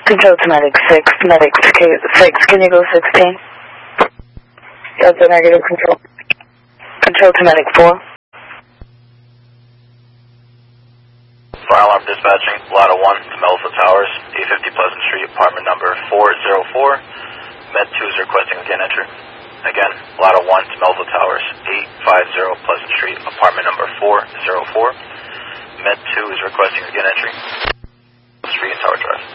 Control to Medic 6, Medic 6, can you go 16? Delta negative, control. Control to Medic 4. Fire alarm dispatching, Lotto 1 to Melville Towers, 850 Pleasant Street, apartment number 404. Med 2 is requesting again entry. Again, Lotto 1 to Melville Towers, 850 Pleasant Street, apartment number 404. Med 2 is requesting again entry. Street and Tower Drive.